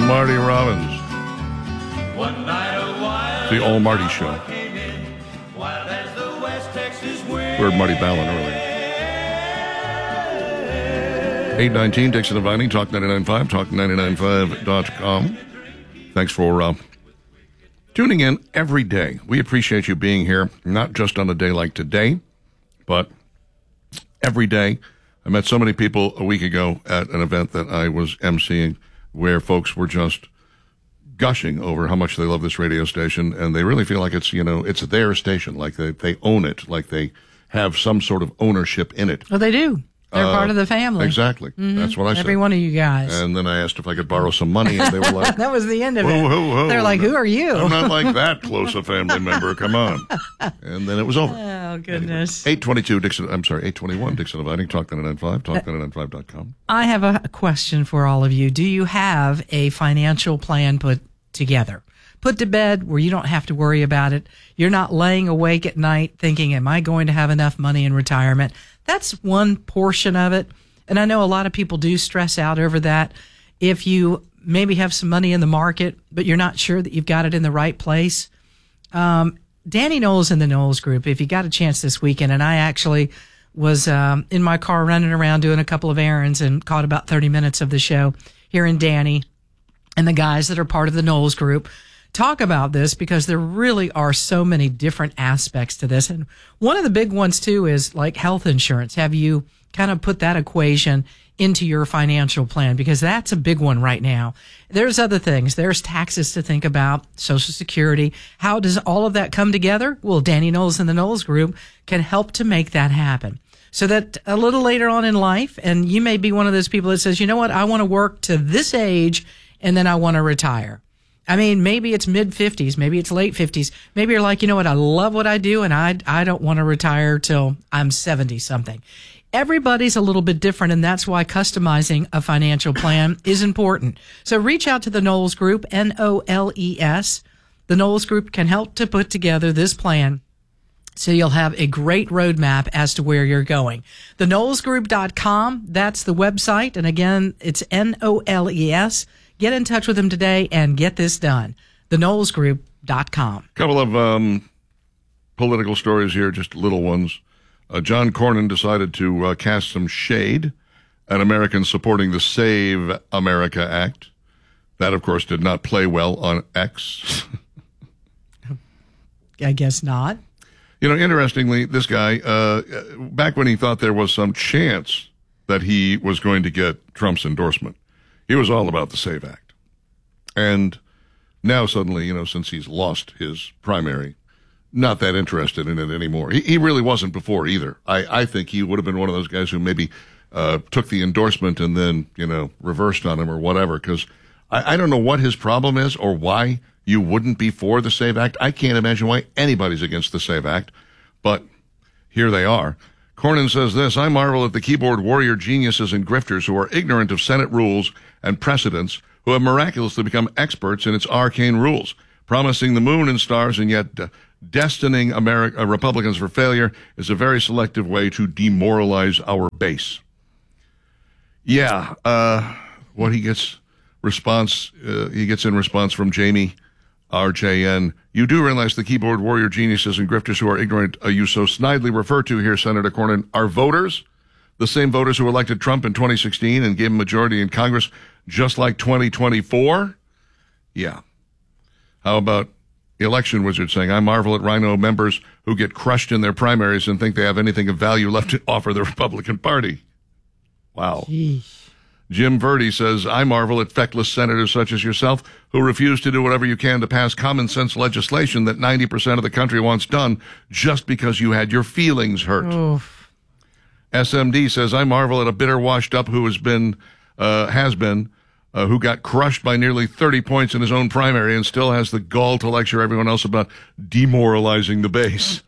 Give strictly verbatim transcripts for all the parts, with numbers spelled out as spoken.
Marty Robbins. It's the All Marty Show. Heard Marty Ballin earlier. eight nineteen, Dixon and Vining, Talk ninety-nine point five, talk ninety-nine point five dot com. Thanks for uh, tuning in every day. We appreciate you being here, not just on a day like today, but every day. I met so many people a week ago at an event that I was emceeing where folks were just gushing over how much they love this radio station, and they really feel like it's, you know, it's their station, like they, they own it, like they have some sort of ownership in it. Well, they do. They're uh, part of the family. Exactly. Mm-hmm. That's what I said. Every one of you guys. And then I asked if I could borrow some money, and they were like... That was the end of whoa, it. Whoa, whoa, They're like, who are you? I'm not like that close a family member. Come on. And then it was over. Oh, goodness. Anyway, eight twenty-two Dixon... I'm sorry, eight twenty-one Dixon Dividing, Talk ninety-nine point five, talk ninety-nine point five dot com. I have a question for all of you. Do you have a financial plan put together? Put to bed where you don't have to worry about it. You're not laying awake at night thinking, am I going to have enough money in retirement? That's one portion of it. And I know a lot of people do stress out over that. If you maybe have some money in the market, but you're not sure that you've got it in the right place. Um, Danny Knowles in the Knowles Group, if you got a chance this weekend, and I actually was um, in my car running around doing a couple of errands and caught about thirty minutes of the show, hearing Danny and the guys that are part of the Knowles Group talk about this, because there really are so many different aspects to this. And one of the big ones, too, is like health insurance. Have you kind of put that equation into your financial plan? Because that's a big one right now. There's other things. There's taxes to think about, Social Security. How does all of that come together? Well, Danny Knowles and the Knowles Group can help to make that happen. So that a little later on in life, and you may be one of those people that says, you know what, I want to work to this age and then I want to retire. I mean, maybe it's mid-fifties, maybe it's late fifties. Maybe you're like, you know what, I love what I do, and I I don't want to retire till I'm seventy-something. Everybody's a little bit different, and that's why customizing a financial plan is important. So reach out to the Knowles Group, N O L E S. The Knowles Group can help to put together this plan so you'll have a great roadmap as to where you're going. the knowles group dot com, that's the website. And again, it's N O L E S. Get in touch with them today and get this done. the knowles group dot com. A couple of um, political stories here, just little ones. Uh, John Cornyn decided to uh, cast some shade at Americans supporting the Save America Act. That, of course, did not play well on X. I guess not. You know, interestingly, this guy, uh, back when he thought there was some chance that he was going to get Trump's endorsement, he was all about the SAVE Act. And now suddenly, you know, since he's lost his primary, not that interested in it anymore. He, he really wasn't before either. I, I think he would have been one of those guys who maybe uh, took the endorsement and then, you know, reversed on him or whatever, because I, I don't know what his problem is or why you wouldn't be for the SAVE Act. I can't imagine why anybody's against the SAVE Act, but here they are. Cornyn says this: I marvel at the keyboard warrior geniuses and grifters who are ignorant of Senate rules and precedents, who have miraculously become experts in its arcane rules, promising the moon and stars and yet uh, destining America, uh, Republicans for failure is a very selective way to demoralize our base. Yeah, uh, what he gets response, uh, he gets in response from Jamie R J N. You do realize the keyboard warrior geniuses and grifters who are ignorant, uh, you so snidely refer to here, Senator Cornyn, are voters, the same voters who elected Trump in twenty sixteen and gave him majority in Congress just like twenty twenty-four? Yeah. How about Election Wizard saying, I marvel at Rhino members who get crushed in their primaries and think they have anything of value left to offer the Republican Party. Wow. Jeez. Jim Verdi says, I marvel at feckless senators such as yourself who refuse to do whatever you can to pass common sense legislation that ninety percent of the country wants done just because you had your feelings hurt. Oof. S M D says, I marvel at a bitter washed up who has been, uh, has been, uh, who got crushed by nearly thirty points in his own primary and still has the gall to lecture everyone else about demoralizing the base.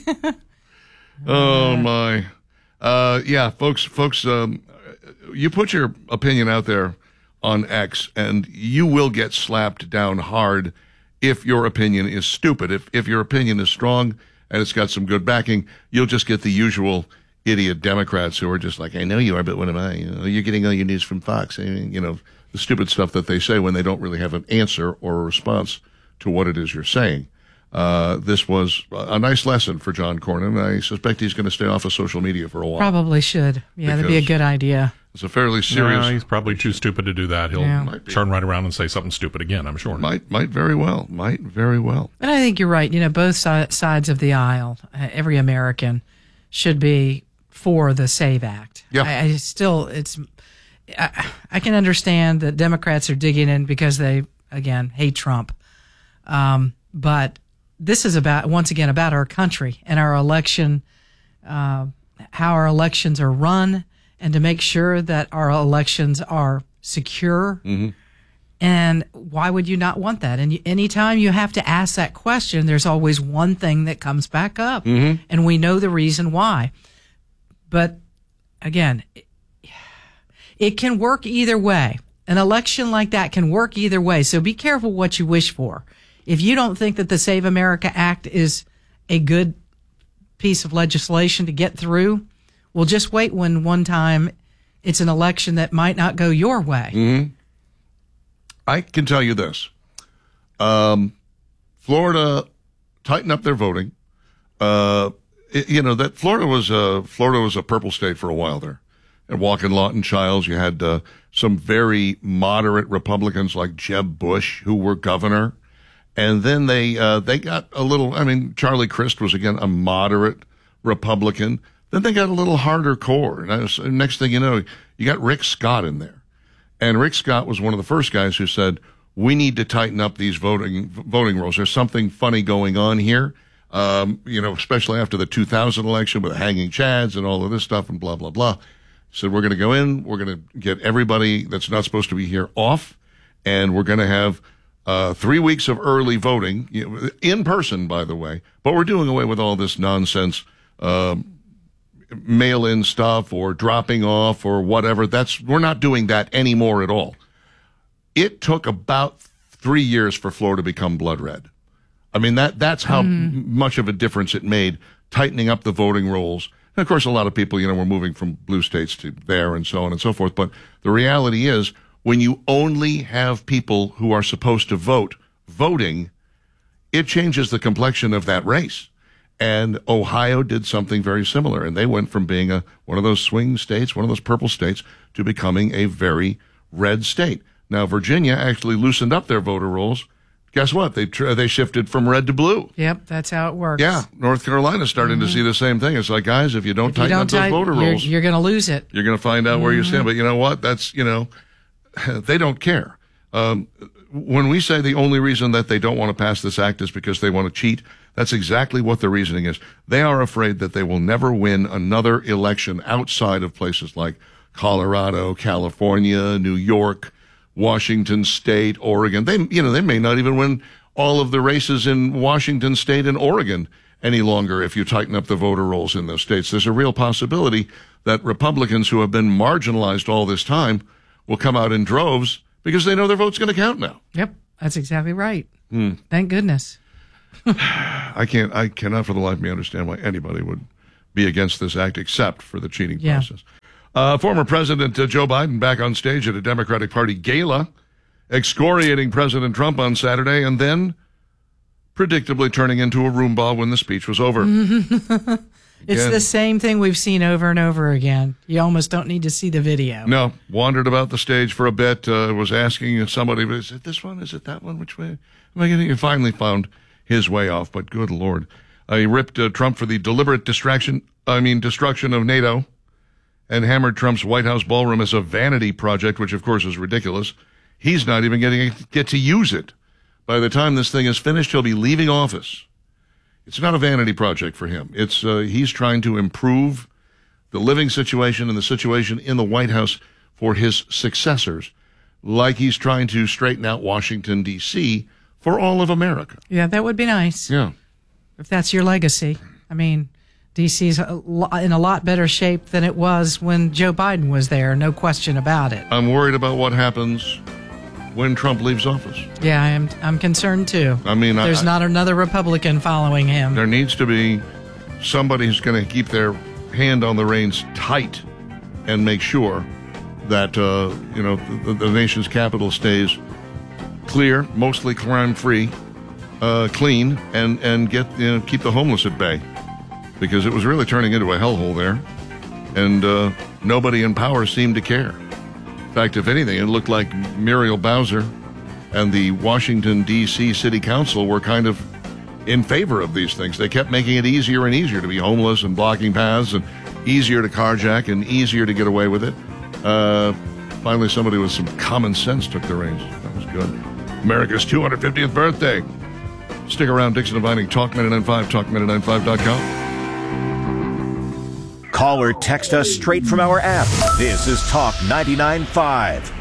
Oh my. Uh, yeah, folks, folks, um, you put your opinion out there on X and you will get slapped down hard if your opinion is stupid. If, if your opinion is strong and it's got some good backing, you'll just get the usual idiot Democrats who are just like, I know you are, but what am I? You know, you're getting all your news from Fox. You know, the stupid stuff that they say when they don't really have an answer or a response to what it is you're saying. Uh, this was a nice lesson for John Cornyn. I suspect he's going to stay off of social media for a while. Probably should. Yeah, that'd be a good idea. It's a fairly serious... No, he's probably too stupid to do that. He'll Yeah. turn right around and say something stupid again, I'm sure. Might might very well. Might very well. And I think you're right. You know, both si- sides of the aisle, uh, every American should be for the SAVE Act. Yeah. I, I still, it's... I, I can understand that Democrats are digging in because they, again, hate Trump. Um, but... This is about, once again, about our country and our election, uh, how our elections are run, and to make sure that our elections are secure. Mm-hmm. And why would you not want that? And you, anytime you have to ask that question, there's always one thing that comes back up, Mm-hmm. and we know the reason why. But again, it, it can work either way. An election like that can work either way. So be careful what you wish for. If you don't think that the Save America Act is a good piece of legislation to get through, well, just wait when one time it's an election that might not go your way. Mm-hmm. I can tell you this. Um, Florida tightened up their voting. Uh, it, you know, that Florida was a, Florida was a purple state for a while there. And Walken, Lawton, Childs, you had uh, some very moderate Republicans like Jeb Bush, who were governor. And then they uh, they got a little, I mean, Charlie Crist was, again, a moderate Republican. Then they got a little harder core. And I was, next thing you know, you got Rick Scott in there. And Rick Scott was one of the first guys who said, we need to tighten up these voting voting rules. There's something funny going on here, um, you know, especially after the two thousand election with the hanging chads and all of this stuff and blah, blah, blah. He said, we're going to go in, we're going to get everybody that's not supposed to be here off, and we're going to have Uh, three weeks of early voting, you know, in person, by the way, but we're doing away with all this nonsense, um, mail-in stuff or dropping off or whatever. That's, we're not doing that anymore at all. It took about three years for Florida to become blood red. I mean, that, that's how mm. much of a difference it made, tightening up the voting rules. And of course, a lot of people, you know, were moving from blue states to there and so on and so forth. But the reality is, when you only have people who are supposed to vote voting, it changes the complexion of that race. And Ohio did something very similar, and they went from being a one of those swing states, one of those purple states, to becoming a very red state. Now, Virginia actually loosened up their voter rolls. Guess what? They tr- they shifted from red to blue. Yep, that's how it works. Yeah, North Carolina's starting mm-hmm. to see the same thing. It's like, guys, if you don't if tighten you don't up tight, those voter you're, rolls, you're going to lose it. You're going to find out mm-hmm. where you stand. But you know what? That's, you know, they don't care. Um, when we say the only reason that they don't want to pass this act is because they want to cheat, that's exactly what the reasoning is. They are afraid that they will never win another election outside of places like Colorado, California, New York, Washington State, Oregon. They, you know, they may not even win all of the races in Washington State and Oregon any longer if you tighten up the voter rolls in those states. There's a real possibility that Republicans who have been marginalized all this time will come out in droves because they know their vote's going to count now. Yep, that's exactly right. Hmm. Thank goodness. I can't, I cannot for the life of me understand why anybody would be against this act except for the cheating yeah. process. Uh, former President uh, Joe Biden back on stage at a Democratic Party gala, excoriating President Trump on Saturday, and then predictably turning into a Roomba when the speech was over. It's again, the same thing we've seen over and over again. You almost don't need to see the video. No, wandered about the stage for a bit, uh, was asking somebody, is it this one? Is it that one? Which way am I getting? He finally found his way off, but good Lord. Uh, he ripped uh, Trump for the deliberate distraction, I mean, destruction of NATO, and hammered Trump's White House ballroom as a vanity project, which of course is ridiculous. He's not even getting get to use it. By the time this thing is finished, he'll be leaving office. It's not a vanity project for him. It's uh, he's trying to improve the living situation and the situation in the White House for his successors, like he's trying to straighten out Washington, D C for all of America. Yeah, that would be nice. Yeah. If that's your legacy. I mean, D C's in a lot better shape than it was when Joe Biden was there, no question about it. I'm worried about what happens when Trump leaves office. Yeah, I'm I'm concerned too. I mean, there's I, not another Republican following him. There needs to be somebody who's going to keep their hand on the reins tight and make sure that uh, you know the, the nation's capital stays clear, mostly crime-free, uh, clean, and and get you know, keep the homeless at bay, because it was really turning into a hellhole there, and uh, nobody in power seemed to care. In fact, if anything, it looked like Muriel Bowser and the Washington, D C City Council were kind of in favor of these things. They kept making it easier and easier to be homeless and blocking paths, and easier to carjack and easier to get away with it. Uh, finally, somebody with some common sense took the reins. That was good. America's two hundred fiftieth birthday. Stick around, Dixon and Vining, Talk nine nine five, talk nine nine five dot com. Call or text us straight from our app. This is Talk ninety-nine point five.